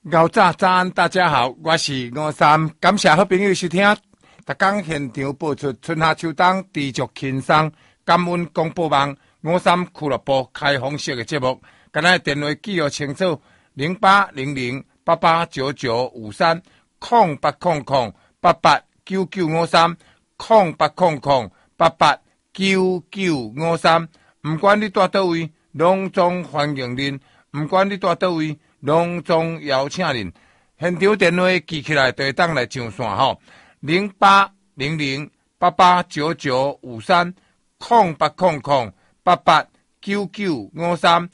早安，大家好，我是53，感谢好朋友收听。逐天现场播出春夏秋冬持续轻松，感恩广播网53俱乐部开放式的节目。今日电话记录清楚：0800889953 0800889953 0800889953。不管你住倒位，拢总欢迎您；不管你住倒位，拢总邀请您。现场电话记起来，就会当来上线吼：0800889953 0800889953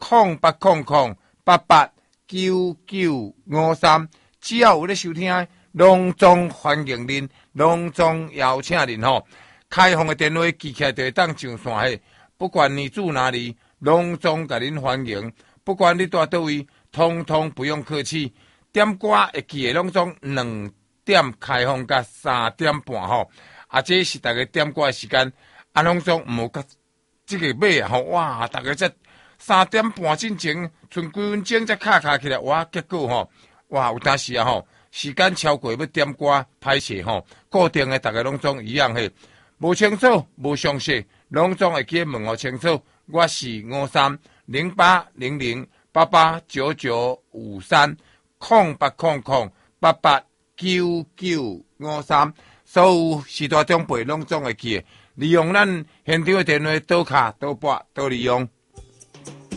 0800889953。只要有咧收听，拢总欢迎您，拢总邀请您吼。开放的电话记起来，就会当上线嘿。不管你住哪里，拢总甲您欢迎。不管你住倒位，通通不用客气。点歌会记的拢总2点开放到3点半吼。这是大家点歌的时间。拢总唔甲这个尾吼，哇！大家这3点半之前，剩几分钟才卡起来，哇！结果吼，哇！有当时吼，时间超过要点歌歹势吼。固定的大家拢总一样嘿。无清楚、无详细，拢总会记问我清楚。我是5308889953 0800889953。所有时代长辈拢总会记，利用咱现场的电话倒卡倒拨倒利用。